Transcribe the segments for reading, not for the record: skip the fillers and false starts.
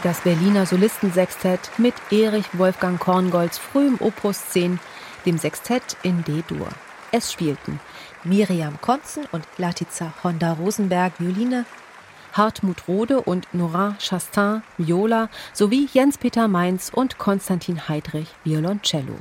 Das Berliner Solistensextett mit Erich Wolfgang Korngolds frühem Opus 10, dem Sextett in D-Dur. Es spielten Miriam Konzen und Latica Honda-Rosenberg Violine, Hartmut Rode und Nora Chastain Viola sowie Jens-Peter Mainz und Konstantin Heidrich Violoncello.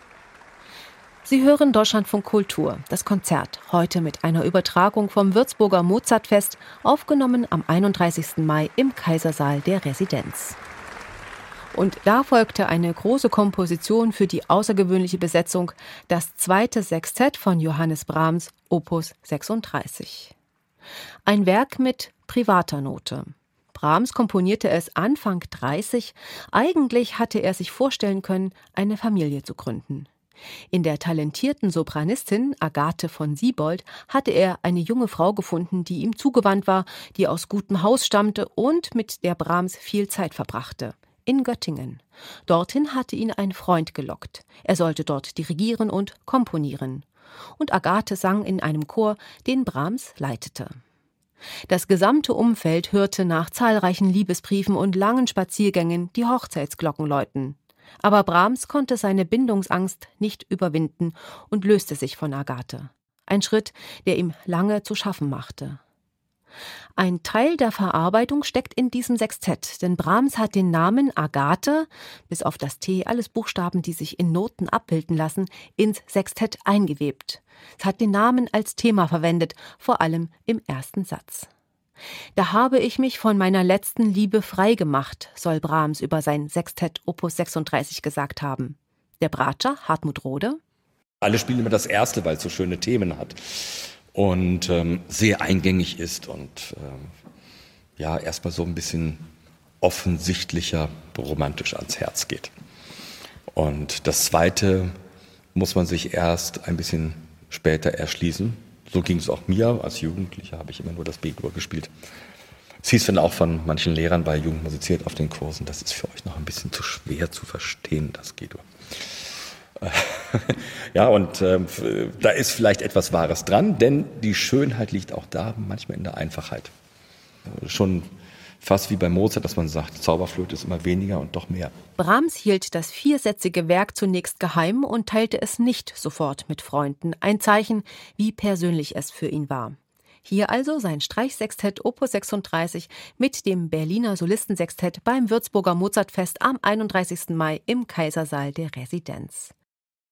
Sie hören Deutschlandfunk Kultur, das Konzert, heute mit einer Übertragung vom Würzburger Mozartfest, aufgenommen am 31. Mai im Kaisersaal der Residenz. Und da folgte eine große Komposition für die außergewöhnliche Besetzung, das zweite Sextett von Johannes Brahms, Opus 36. Ein Werk mit privater Note. Brahms komponierte es Anfang 30, eigentlich hatte er sich vorstellen können, eine Familie zu gründen. In der talentierten Sopranistin Agathe von Siebold hatte er eine junge Frau gefunden, die ihm zugewandt war, die aus gutem Haus stammte und mit der Brahms viel Zeit verbrachte. In Göttingen. Dorthin hatte ihn ein Freund gelockt. Er sollte dort dirigieren und komponieren. Und Agathe sang in einem Chor, den Brahms leitete. Das gesamte Umfeld hörte nach zahlreichen Liebesbriefen und langen Spaziergängen die Hochzeitsglocken läuten. Aber Brahms konnte seine Bindungsangst nicht überwinden und löste sich von Agathe. Ein Schritt, der ihm lange zu schaffen machte. Ein Teil der Verarbeitung steckt in diesem Sextett, denn Brahms hat den Namen Agathe, bis auf das T, alles Buchstaben, die sich in Noten abbilden lassen, ins Sextett eingewebt. Es hat den Namen als Thema verwendet, vor allem im ersten Satz. Da habe ich mich von meiner letzten Liebe frei gemacht, soll Brahms über sein Sextett Opus 36 gesagt haben. Der Bratscher, Hartmut Rode: Alle spielen immer das erste, weil es so schöne Themen hat und sehr eingängig ist und erstmal so ein bisschen offensichtlicher romantisch ans Herz geht. Und das zweite muss man sich erst ein bisschen später erschließen. So ging es auch mir. Als Jugendlicher habe ich immer nur das B-Dur gespielt. Es hieß dann auch von manchen Lehrern bei Jugend musiziert auf den Kursen, das ist für euch noch ein bisschen zu schwer zu verstehen, das G-Dur. Da ist vielleicht etwas Wahres dran, denn die Schönheit liegt auch da, manchmal in der Einfachheit. Schon fast wie bei Mozart, dass man sagt, Zauberflöte ist immer weniger und doch mehr. Brahms hielt das viersätzige Werk zunächst geheim und teilte es nicht sofort mit Freunden. Ein Zeichen, wie persönlich es für ihn war. Hier also sein Streichsextett Opus 36 mit dem Berliner Solistensextett beim Würzburger Mozartfest am 31. Mai im Kaisersaal der Residenz.